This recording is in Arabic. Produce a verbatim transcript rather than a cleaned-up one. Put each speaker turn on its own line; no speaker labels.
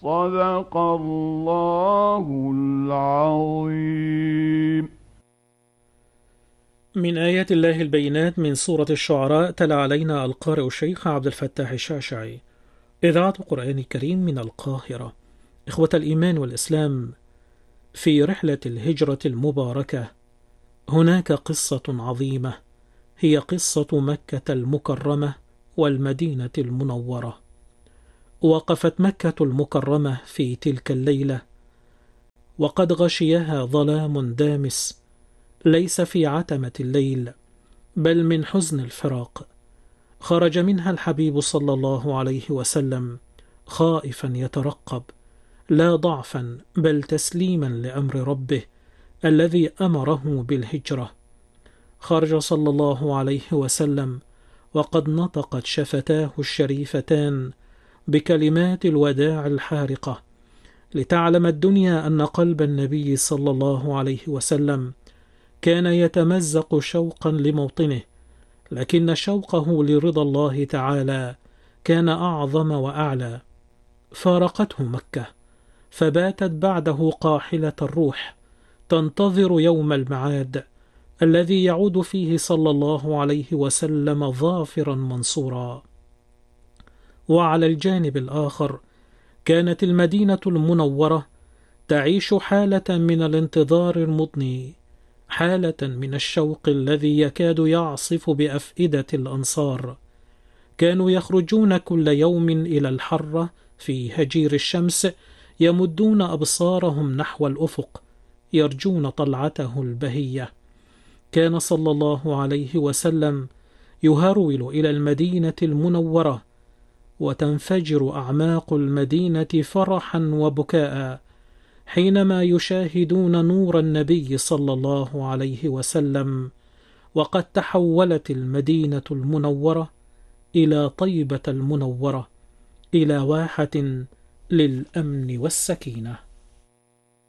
صدق الله العظيم.
من آيات الله البينات من سورة الشعراء، تلا علينا القارئ الشيخ عبد الفتاح الشاشعي. إذاعة القرآن الكريم من القاهرة. إخوة الإيمان والإسلام، في رحلة الهجرة المباركة هناك قصة عظيمة، هي قصة مكة المكرمة والمدينة المنورة. وقفت مكة المكرمة في تلك الليلة وقد غشيها ظلام دامس، ليس في عتمة الليل بل من حزن الفراق. خرج منها الحبيب صلى الله عليه وسلم خائفا يترقب، لا ضعفا بل تسليما لأمر ربه الذي أمره بالهجرة. خرج صلى الله عليه وسلم وقد نطقت شفتاه الشريفتان بكلمات الوداع الحارقة، لتعلم الدنيا أن قلب النبي صلى الله عليه وسلم كان يتمزق شوقا لموطنه، لكن شوقه لرضا الله تعالى كان أعظم وأعلى. فارقته مكة، فباتت بعده قاحلة الروح تنتظر يوم المعاد الذي يعود فيه صلى الله عليه وسلم ظافرا منصورا. وعلى الجانب الآخر كانت المدينة المنورة تعيش حالة من الانتظار المضني، حالة من الشوق الذي يكاد يعصف بأفئدة الأنصار. كانوا يخرجون كل يوم إلى الحرة في هجير الشمس، يمدون أبصارهم نحو الأفق يرجون طلعته البهية. كان صلى الله عليه وسلم يهرول إلى المدينة المنورة، وتنفجر أعماق المدينة فرحا وبكاء حينما يشاهدون نور النبي صلى الله عليه وسلم، وقد تحولت المدينة المنورة إلى طيبة المنورة، إلى واحة للأمن والسكينة.